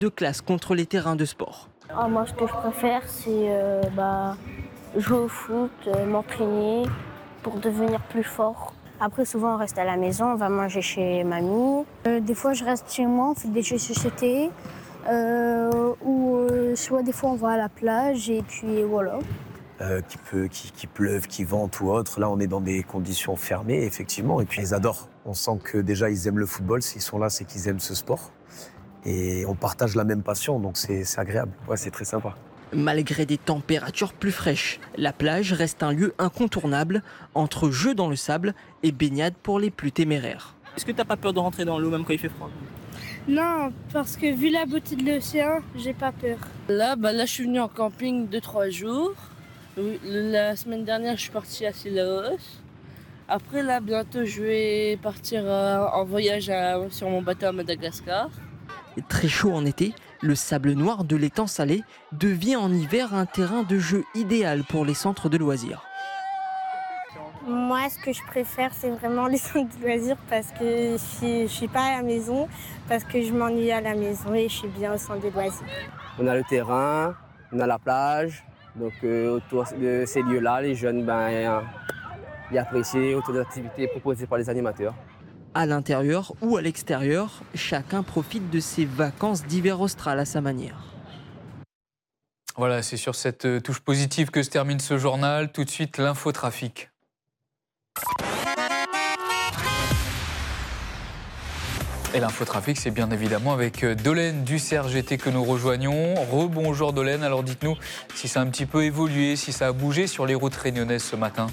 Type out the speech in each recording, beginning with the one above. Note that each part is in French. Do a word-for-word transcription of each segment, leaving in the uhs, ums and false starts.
de classe contre les terrains de sport. Ah, moi, ce que je préfère, c'est euh, bah, jouer au foot, euh, m'entraîner pour devenir plus fort. Après, souvent, on reste à la maison, on va manger chez mamie. Euh, des fois, je reste chez moi, on fait des jeux de société. Euh, ou euh, soit des fois, on va à la plage et puis voilà. Euh, qu'il peut, qu'il, qu'il pleuve, qu'il vente ou autre. Là, on est dans des conditions fermées, effectivement. Et puis, ils adorent. On sent que déjà, ils aiment le football. S'ils sont là, c'est qu'ils aiment ce sport. Et on partage la même passion, donc c'est, c'est agréable. Ouais, c'est très sympa. Malgré des températures plus fraîches, la plage reste un lieu incontournable entre jeux dans le sable et baignade pour les plus téméraires. Est-ce que t'as pas peur de rentrer dans l'eau même quand il fait froid ? Non, parce que vu la beauté de l'océan, j'ai pas peur. Là, bah là, je suis venu en camping deux trois jours. La semaine dernière, je suis partie à Sillaos. Après, là, bientôt, je vais partir euh, en voyage à, sur mon bateau à Madagascar. Très chaud en été, le sable noir de l'étang salé devient en hiver un terrain de jeu idéal pour les centres de loisirs. Moi, ce que je préfère, c'est vraiment les centres de loisirs parce que je ne suis pas à la maison, parce que je m'ennuie à la maison et je suis bien au centre de loisirs. On a le terrain, on a la plage, donc euh, autour de ces lieux-là, les jeunes, ben, ils apprécient autour des activités proposées par les animateurs. À l'intérieur ou à l'extérieur, chacun profite de ses vacances d'hiver austral à sa manière. Voilà, c'est sur cette touche positive que se termine ce journal. Tout de suite, l'infotrafic. Et l'infotrafic, c'est bien évidemment avec Dolène du C R G T que nous rejoignons. Rebonjour Dolène, alors dites-nous si ça a un petit peu évolué, si ça a bougé sur les routes réunionnaises ce matin.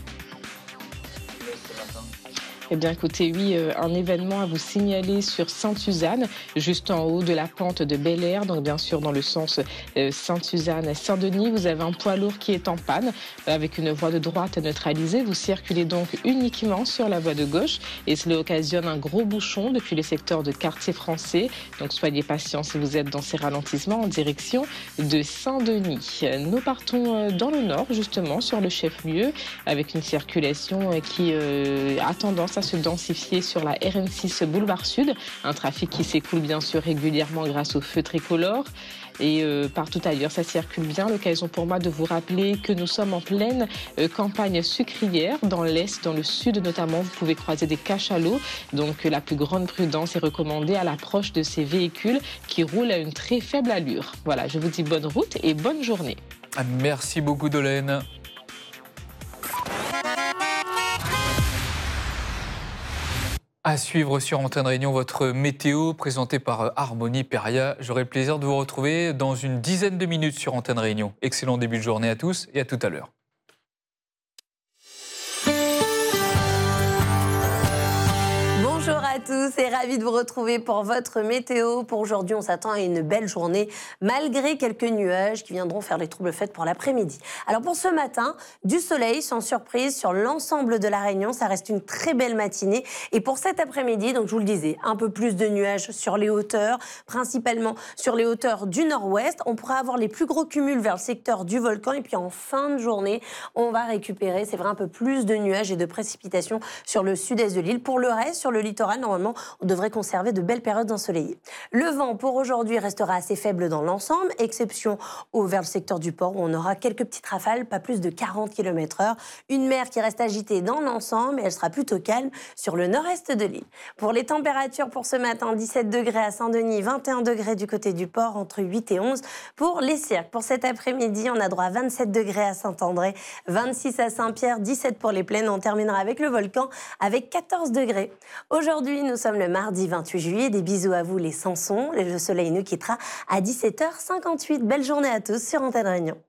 Eh bien, écoutez, oui, euh, un événement à vous signaler sur Sainte-Suzanne, juste en haut de la pente de Bel-Air, donc bien sûr dans le sens euh, Sainte-Suzanne-Saint-Denis. Vous avez un poids lourd qui est en panne, euh, avec une voie de droite neutralisée. Vous circulez donc uniquement sur la voie de gauche et cela occasionne un gros bouchon depuis les secteurs de quartier français. Donc soyez patients si vous êtes dans ces ralentissements en direction de Saint-Denis. Nous partons dans le nord, justement, sur le chef-lieu, avec une circulation qui euh, a tendance à se densifier sur la R N six boulevard Sud, un trafic qui s'écoule bien sûr régulièrement grâce au feu tricolore. Et euh, partout ailleurs, ça circule bien. L'occasion pour moi de vous rappeler que nous sommes en pleine euh, campagne sucrière, dans l'Est, dans le Sud notamment. Vous pouvez croiser des cachalots, donc euh, la plus grande prudence est recommandée à l'approche de ces véhicules qui roulent à une très faible allure. Voilà, je vous dis bonne route et bonne journée. Merci beaucoup Dolène. À suivre sur Antenne Réunion, votre météo présentée par Harmonie Peria. J'aurai le plaisir de vous retrouver dans une dizaine de minutes sur Antenne Réunion. Excellent début de journée à tous et à tout à l'heure. Bonjour à tous et ravi de vous retrouver pour votre météo. Pour aujourd'hui, on s'attend à une belle journée malgré quelques nuages qui viendront faire les troubles fêtes pour l'après-midi. Alors pour ce matin, du soleil sans surprise sur l'ensemble de la Réunion. Ça reste une très belle matinée. Et pour cet après-midi, donc je vous le disais, un peu plus de nuages sur les hauteurs, principalement sur les hauteurs du nord-ouest. On pourra avoir les plus gros cumuls vers le secteur du volcan. Et puis en fin de journée, on va récupérer, c'est vrai, un peu plus de nuages et de précipitations sur le sud-est de l'île. Pour le reste, sur le littoral, normalement, on devrait conserver de belles périodes ensoleillées. Le vent, pour aujourd'hui, restera assez faible dans l'ensemble, exception au, vers le secteur du port, où on aura quelques petites rafales, pas plus de quarante kilomètres heure. Une mer qui reste agitée dans l'ensemble, et elle sera plutôt calme sur le nord-est de l'île. Pour les températures, pour ce matin, dix-sept degrés à Saint-Denis, vingt et un degrés du côté du port, entre huit et onze pour les cirques. Pour cet après-midi, on a droit à vingt-sept degrés à Saint-André, vingt-six à Saint-Pierre, dix-sept pour les plaines. On terminera avec le volcan, avec quatorze degrés. Aujourd'hui, nous sommes le mardi vingt-huit juillet. Des bisous à vous les Sansons. Le soleil nous quittera à dix-sept heures cinquante-huit. Belle journée à tous sur Antenne Réunion.